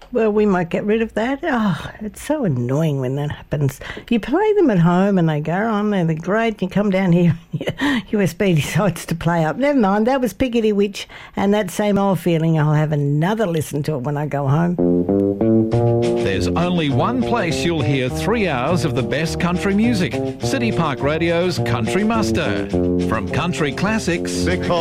Well, we might get rid of that. Oh, it's so annoying when that happens. You play them at home and they go on, they're great. You come down here, USB decides to play up. Never mind, that was Piggity Witch, and that same old feeling. I'll have another listen to it when I go home. There's only one place you'll hear 3 hours of the best country music. City Park Radio's Country Muster. From country classics